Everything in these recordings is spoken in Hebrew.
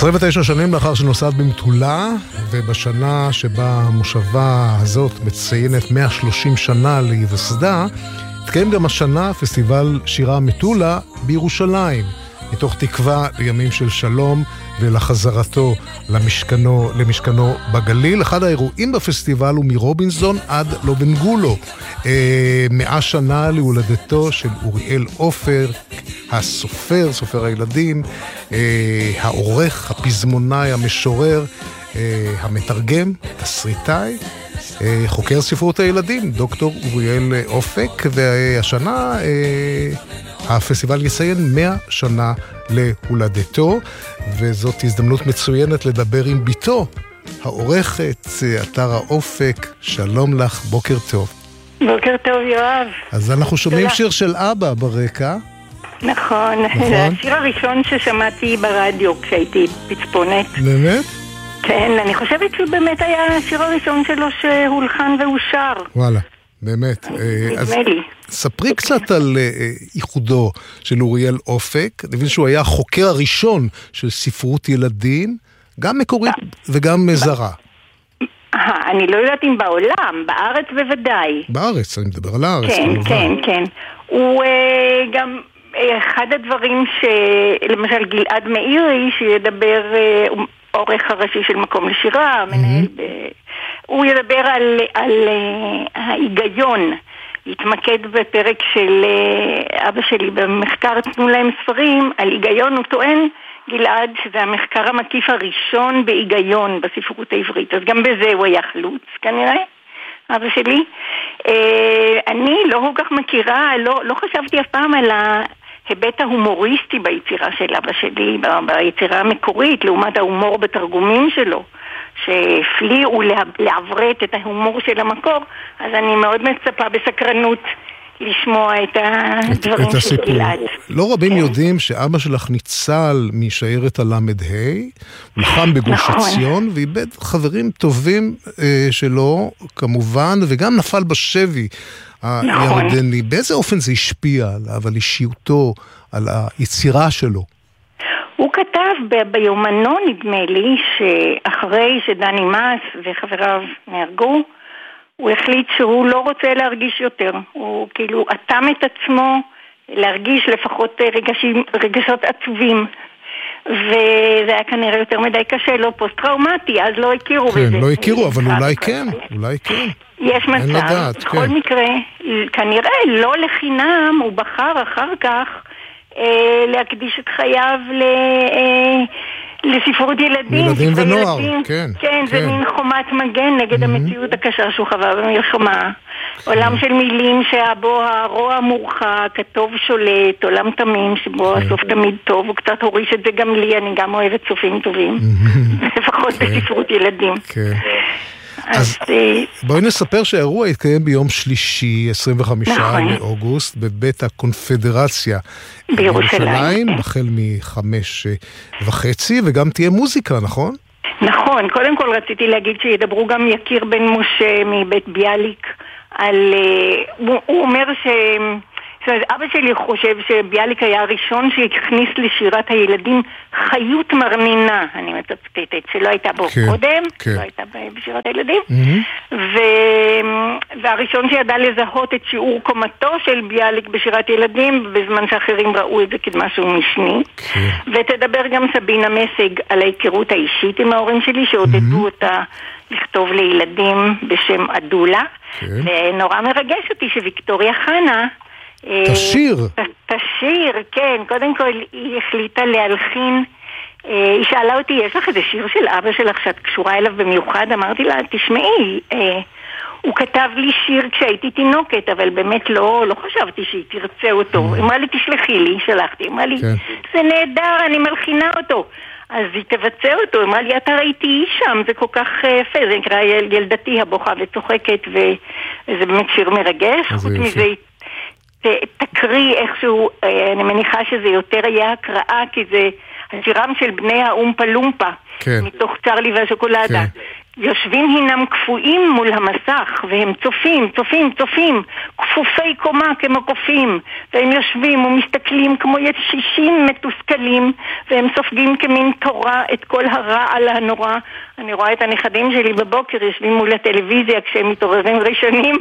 29 שנים לאחר שנוסד במטולה, ובשנה שבה המושבה הזאת מציינת 130 שנה להיווסדה, התקיים גם השנה פסטיבל שירה מטולה בירושלים, מתוך תקווה לימים של שלום ולחזרתו למשכנו בגליל. אחד האירועים בפסטיבל הוא מרובינסון עד לובנגולו. 100 שנה להולדתו של אוריאל אופק, הסופר, סופר הילדים, העורך, הפזמונאי, המשורר, המתרגם, תסריטאי, חוקר ספרות הילדים, דוקטור אוריאל אופק, והשנה הפסטיבל יציין 100 שנה להולדתו, וזאת הזדמנות מצוינת לדבר עם ביתו, העורכת, אתר האופק. שלום לך, בוקר טוב. בוקר טוב, יואב. אז אנחנו שומעים שיר של אבא ברקע. נכון, זה השיר הראשון ששמעתי ברדיו כשהייתי פצפונת. באמת? כן, אני חושבת שהוא באמת היה השיר הראשון שלו שהולחן והושר. וואלה, באמת. נדמה לי. ספרי קצת על ייחודו של אוריאל אופק. אני מבין שהוא היה החוקר הראשון של ספרות ילדים, גם מקורית וגם זרה. אני לא יודעת אם בעולם, בארץ בוודאי. בארץ, אני מדבר על הארץ. כן, כן, כן. הוא גם אחד הדברים למשל גלעד מאירי, שידבר, עורך הראשי של מקום לשירה, מנהל, הוא ידבר על ההיגיון. התמקד בפרק של אבא שלי במחקר תנו להם ספרים, על היגיון. הוא טוען, גלעד, שזה המחקר המקיף הראשון בהיגיון בספרות העברית, אז גם בזה הוא היה חלוץ כנראה, אבא שלי. אני לא כל כך מכירה, לא חשבתי אף פעם על ההיבט ההומוריסטי ביצירה של אבא שלי, ביצירה המקורית, לעומת ההומור בתרגומים שלו, שהפליאו לעברת את ההומור של המקור. אז אני מאוד מצפה בסקרנות לשמוע את הדברים של גלעד. לא רבים יודעים שאבא שלך ניצל משיירת הלמד ה', לחם בגוש עציון, ואיבד חברים טובים שלו כמובן, וגם נפל בשבי הירדני. באיזה אופן זה השפיע עליו, על אישיותו, על היצירה שלו? הוא כתב ביומנו, נדמה לי, שאחרי שדני מס וחבריו נהרגו, הוא החליט שהוא לא רוצה להרגיש יותר. הוא כאילו אטם את עצמו להרגיש לפחות רגשות עצובים. וזה היה כנראה יותר מדי קשה, לא פוסט-טראומטי, אז לא הכירו בזה. כן, לא הכירו, אבל אולי כן, אולי כן. יש מצב, בכל מקרה, כנראה לא לחינם, הוא בחר אחר כך להקדיש את חייו לספרות ילדים. ילדים ונוער, כן. כן, זה מין חומת מגן נגד המציאות הקשה שהוא חווה במלחמה. עולם של מילים שבו הרוע מורחק, הטוב שולט, עולם תמים שבו הסוף תמיד טוב. הוא קצת הוריש את זה גם לי, אני גם אוהבת סופים טובים. לפחות בספרות ילדים. כן. אז בואי נספר שהאירוע התקיים ביום שלישי, 25 באוגוסט, בבית הקונפדרציה בירושלים, החל מ5:30, וגם תהיה מוזיקה, נכון? נכון, קודם כל רציתי להגיד שידברו גם יקיר בן משה מבית ביאליק, הוא אומר אבא שלי חושב שביאליק היה הראשון שהכניס לשירת הילדים חיות מרנינה, אני מצטטת, שלא הייתה בו קודם, לא הייתה בשירת הילדים, והראשון שידע לזהות את שיעור קומתו של ביאליק בשירת ילדים, בזמן שאחרים ראו את זה כמשהו משני. ותדבר גם סבינה מסג על ההיכרות האישית עם ההורים שלי, שעודדו אותה לכתוב לילדים בשם אדולה, ונורא מרגש אותי שוויקטוריה חנה תשיר, כן. קודם כל היא החליטה להלחין, היא שאלה אותי, יש לך איזה שיר של אבא שלך שאת קשורה אליו במיוחד? אמרתי לה, תשמעי, הוא כתב לי שיר כשהייתי תינוקת, אבל באמת לא חשבתי שהיא תרצה אותו. אמרה לי, תשלחי לי, שלחתי. אמרה לי, זה נהדר, אני מלחינה אותו. אז היא תבצע אותו. אמרה לי, אתה ראיתי שם, זה כל כך יפה, זה נקרא ילדתי הבוכה וצוחקת, וזה באמת שיר מרגש. חוץ מזה תקריא איכשהו, אני מניחה שזה יותר יהיה הקראה, כי זה השירם של בני האומפה לומפה, מתוך צ'רלי והשוקולדה. יושבים הינם קפואים מול המסך, והם צופים, כפופי קומה כמו קופים, והם יושבים ומסתכלים כמו ישישים מתוסכלים, והם סופגים כמין תורה את כל הרעל הנורא. אני רואה את הנכדים שלי בבוקר יושבים מול הטלוויזיה כשהם מתעוררים ראשונים,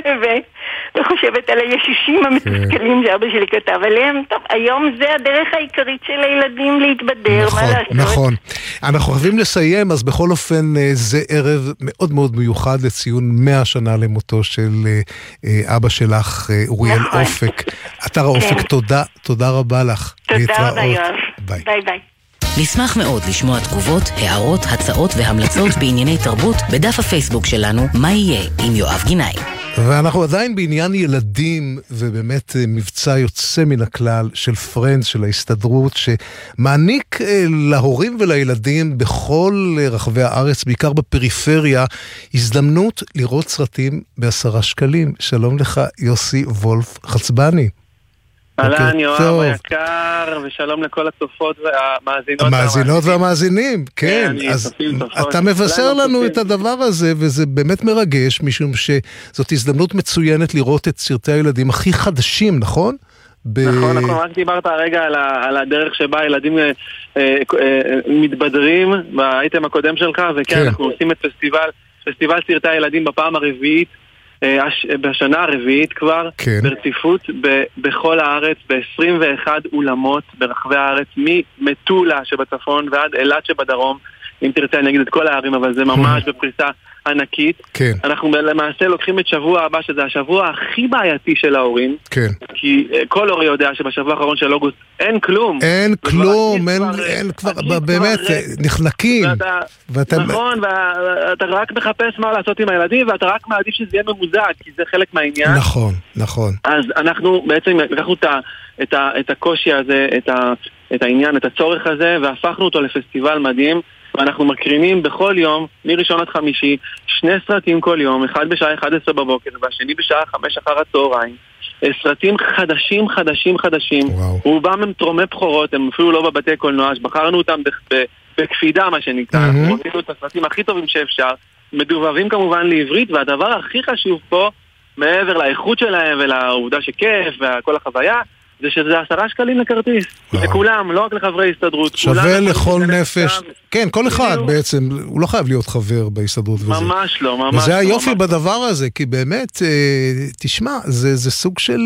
וחושבת על הישישים המתוסכלים שאבא שלי כתב עליהם. טוב, היום זה הדרך העיקרית של הילדים להתבדר. נכון. אנחנו חייבים לסיים, אז בכל אופן זה ערב מאוד מאוד מיוחד לציון 100 שנה למותו של אבא שלך, אוריאל אופק. אתר האופק, תודה רבה לך. תודה רבה, יואב. ביי. נשמח מאוד לשמוע תגובות, הערות, הצעות והמלצות בענייני תרבות בדף הפייסבוק שלנו, מה יהיה עם יואב גינאי. ואנחנו עדיין בעניין ילדים, ובאמת מבצע יוצא מן הכלל של פרנדס, של ההסתדרות, שמעניק להורים ולילדים בכל רחבי הארץ, בעיקר בפריפריה, הזדמנות לראות סרטים ב10 שקלים. שלום לך, יוסי וולף חצבני. אהלן, יואב היקר, ושלום לכל הצופות המאזינות והמאזינים, כן. אז אתה מבשר לנו את הדבר הזה, וזה באמת מרגש, משום שזאת הזדמנות מצוינת לראות את סרטי הילדים הכי חדשים, נכון? נכון, רק דיברת הרגע על הדרך שבה הילדים מתבדרים באייטם הקודם שלך, וכן, אנחנו עושים את פסטיבל סרטי הילדים בפעם הרביעית, בשנה הרביעית כבר, ברציפות בכל הארץ, ב-21 אולמות ברחבי הארץ, ממטולה שבצפון ועד אילת שבדרום. אם תרצה אני אגיד את כל הערים, אבל זה ממש בפריסה ענקית. אנחנו למעשה לוקחים את שבוע הבא, שזה השבוע הכי בעייתי של ההורים, כי כל הורי יודע שבשבוע האחרון של אוגוסט אין כלום, אין כבר באמת נחנקים, נכון, ואתה רק מחפש מה לעשות עם הילדים, ואתה רק מעדיף שזה יהיה ממוזג, כי זה חלק מהעניין. נכון. אז אנחנו בעצם לקחנו את הקושי הזה, את העניין, את הצורך הזה, והפכנו אותו לפסטיבל מדהים, ואנחנו מקרינים בכל יום, מראשון עד חמישי, 2 סרטים כל יום, אחד בשעה 11 בבוקר, והשני בשעה 5 אחר הצהריים. סרטים חדשים. רובם הם תרומי בחירות, הם אפילו לא בבתי קולנוע, בחרנו אותם בקפידה, מה שנקרא. אנחנו רוצים את הסרטים הכי טובים שאפשר, מדובבים כמובן לעברית, והדבר הכי חשוב פה, מעבר לאיכות שלהם ולעובדה שכיף וכל החוויה, זה שזה 10 שקלים לכרטיס. לכולם, לא רק לחברי הסתדרות. שווה לכל נפש. כן, כל אחד בעצם, הוא לא חייב להיות חבר בהסתדרות וזה. ממש לא. וזה היופי בדבר הזה, כי באמת, תשמע, זה סוג של,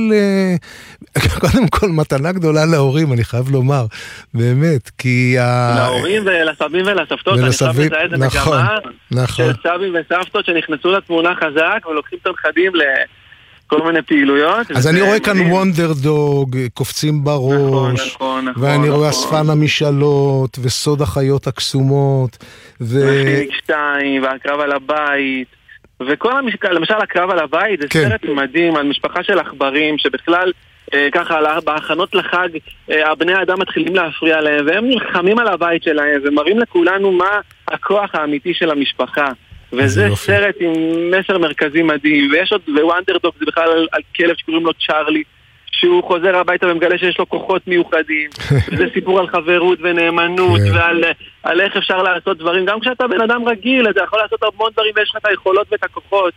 קודם כל מתנה גדולה להורים, אני חייב לומר, באמת, כי להורים ולסבים ולסבתות, אני חייב לזה איזה מגמה, של סבים וסבתות שנכנסו לתמונה חזק, ולוקחים את הנכדים כל מיני פעילויות. אז אני רואה כאן וונדר דוג, קופצים בראש, ואני רואה אספן המשאלות, וסוד החיות הקסומות, וחיליק 2, והקרב על הבית, וכל למשל הקרב על הבית, זה סרט מדהים על משפחה של עכברים, שבכלל ככה בהכנות לחג, הבני האדם מתחילים להפריע להם, והם נלחמים על הבית שלהם, ומראים לכולנו מה הכוח האמיתי של המשפחה. וזה סרט עם מסר מרכזי מדהים, ויש עוד, וונדרדוג זה בכלל על כלב שקוראים לו צ'ארלי, שהוא חוזר הביתה ומגלה שיש לו כוחות מיוחדים, וזה סיפור על חברות ונאמנות, ועל איך אפשר לעשות דברים, גם כשאתה בן אדם רגיל, אתה יכול לעשות המון דברים ויש לך את היכולות ואת הכוחות,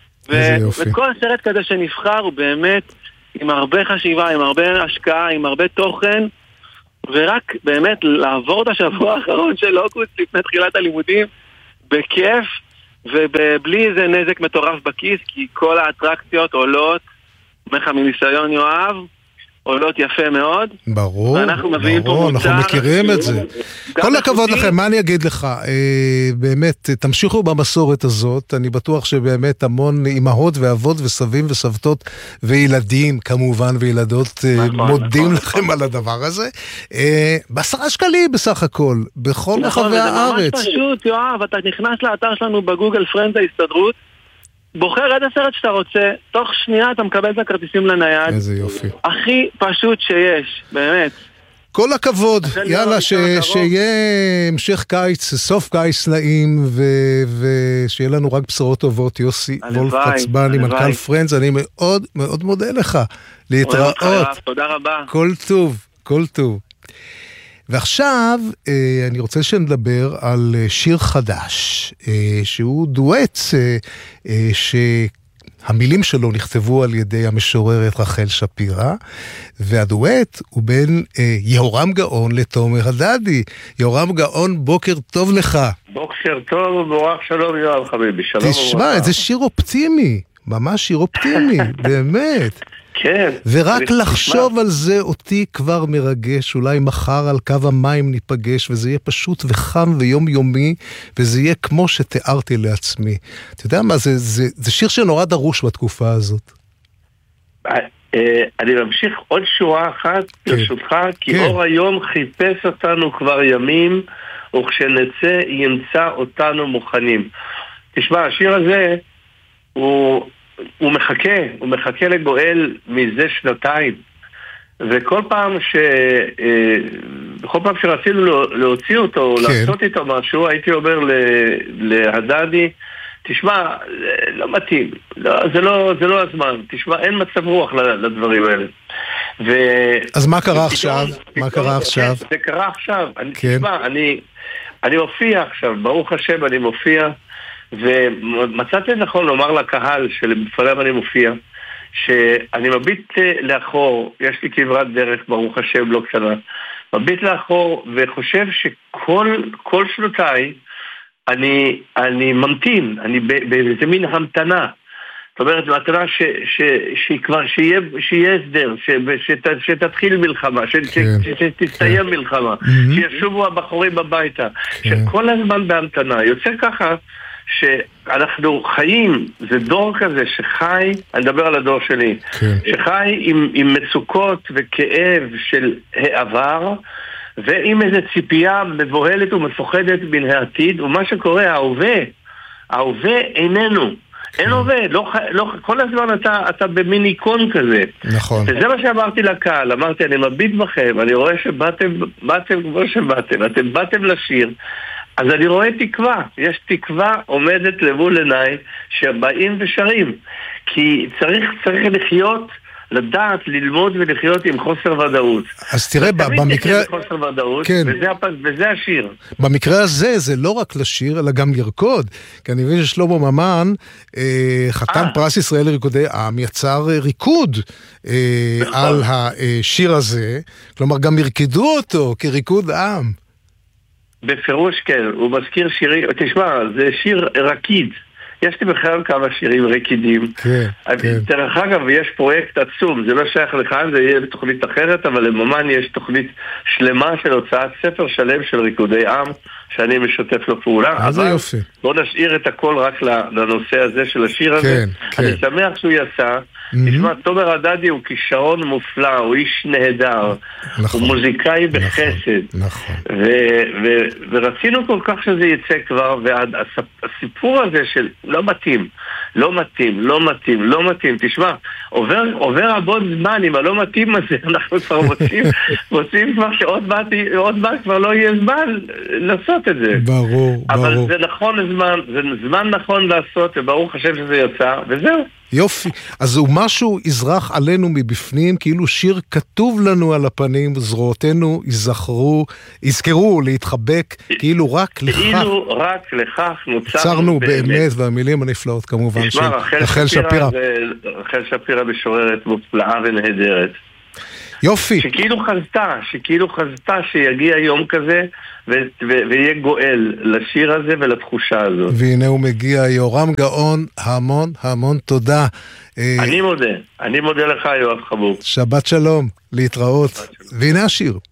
וכל סרט כזה שנבחר הוא באמת עם הרבה חשיבה, עם הרבה השקעה, עם הרבה תוכן, ורק באמת לעבור את השבוע האחרון של אוגוסט לפני תחילת הלימודים, בכיף, ובלי איזה נזק מטורף בכיס, כי כל האטרקציות עולות, מניסיון יואב, עולות יפה מאוד. ברור, ואנחנו מביאים פה מוצר. אנחנו מכירים את זה. כל הכבוד לכם, מה אני אגיד לך? באמת, תמשיכו במסורת הזאת, אני בטוח שבאמת המון אמהות ואבות וסבים וסבתות וילדים כמובן, וילדות מודים לכם על הדבר הזה. ב10 שקלים בסך הכל, בכל רחבי הארץ. זה ממש פשוט, יואב, אתה נכנס לאתר שלנו בגוגל פרנדס ההסתדרות, בוחר עד הסרט שאתה רוצה, תוך שנייה אתה מקבל את הכרטיסים לנייד. איזה יופי. הכי פשוט שיש, באמת. כל הכבוד, יאללה, שיהיה המשך קיץ, סוף קיץ נעים, ושיהיה לנו רק בשורות טובות. יוסי וולף חצבני, מנכ"ל פרנדס, אני מאוד מאוד מודה לך. להתראות. תודה רבה. כל טוב. ועכשיו אני רוצה שנדבר על שיר חדש, שהוא דואט שהמילים שלו נכתבו על ידי המשוררת רחל שפירא, והדואט הוא בין יהורם גאון לתומר הדדי. יהורם גאון, בוקר טוב לך. בוקר טוב וברך שלום יואב חביבי, שלום וברכה. תשמע, איזה שיר אופטימי, ממש שיר אופטימי, באמת. כן. ורק לחשוב על זה אותי כבר מרגש, אולי מחר על קו המים ניפגש, וזה יהיה פשוט וחם ויומיומי, וזה יהיה כמו שתיארתי לעצמי. אתה יודע מה, זה שיר שנורא דרוש בתקופה הזאת. אני ממשיך עוד שורה אחת, ברשותך, כי אור היום חיפש אותנו כבר ימים, וכשנצא ימצא אותנו מוכנים. תשמע, השיר הזה הוא מחכה לגואל מזה שנתיים, וכל פעם שרצינו להוציא אותו, לעשות איתו משהו, הייתי אומר להדדי, תשמע, לא מתאים, זה לא הזמן, תשמע, אין מצב רוח לדברים האלה. אז מה קרה עכשיו? זה קרה עכשיו, תשמע, אני מופיע עכשיו, ברוך השם אני מופיע, ומצאתי נכון לומר לקהל שלפניו אני מופיע, שאני מביט לאחור, יש לי כברת דרך ברוך השם לא קטנה, מביט לאחור וחושב שכל שנותיי אני ממתין, אני באיזה מין המתנה, זאת אומרת, המתנה שיהיה הסדר, שתתחיל מלחמה, שתסתיים מלחמה, שישובו הבחורים הביתה, שכל הזמן בהמתנה, יוצא ככה, שאנחנו חיים, זה דור כזה שחי, אני מדבר על הדור שלי, שחי עם מצוקות וכאב של העבר, ועם איזו ציפייה מבוהלת ומפוחדת מן העתיד, ומה שקורה, ההווה איננו, אין הווה, כל הזמן אתה במין איקון כזה. נכון. וזה מה שאמרתי לקהל, אמרתי, אני מביט בכם, אני רואה שבאתם כמו שבאתם, אתם באתם לשיר, אז אני רואה תקווה, יש תקווה עומדת לבול עיניי שבאים ושרים, כי צריך לחיות, לדעת, ללמוד ולחיות עם חוסר ודאות. אז תראה, במקרה... חוסר ודאות, כן. וזה השיר. במקרה הזה זה לא רק לשיר, אלא גם לרקוד, כי אני מבין ששלמה ממן, חתן פרס ישראל לריקודי עם, יצר ריקוד על השיר הזה, כלומר גם ירקדו אותו כריקוד עם. בפירוש כן, הוא מזכיר שירים, תשמע, זה שיר רקיד, יש לי בכלל כמה שירים רקידים. דרך אגב, יש פרויקט עצום, זה לא שייך לך, זה יהיה בתוכנית אחרת, אבל לממן יש תוכנית שלמה של הוצאת ספר שלם של ריקודי עם, שאני משתף לו פעולה. אז יופי. בוא נשאיר את הכל רק לנושא הזה של השיר הזה. אני שמח שהוא יצא. תשמע, תומר הדדי הוא כישרון מופלא, הוא איש נהדר, הוא מוזיקאי בחסד, ורצינו כל כך שזה יצא כבר, והסיפור הזה של לא מתאים, תשמע, עובר הבון זמן עם הלא מתאים הזה, אנחנו כבר רוצים כבר שעוד מעט כבר לא יהיה זמן לעשות את זה. ברור. אבל זה זמן נכון לעשות, וברוך השם שזה יצא, וזהו. יופי, אז הוא משהו יזרח עלינו מבפנים, כאילו שיר כתוב לנו על הפנים, זרועותינו יזכרו להתחבק, כאילו רק לכך נוצרנו באמת, והמילים הנפלאות כמובן של רחל שפירא. רחל שפירא משוררת מופלאה ונהדרת. יופי. שכאילו חזתה שיגיע יום כזה ויהיה גואל לשיר הזה ולתחושה הזאת. והנה הוא מגיע, יהורם גאון, המון תודה. אני מודה לך יואב חבוב. שבת שלום, להתראות. והנה השיר.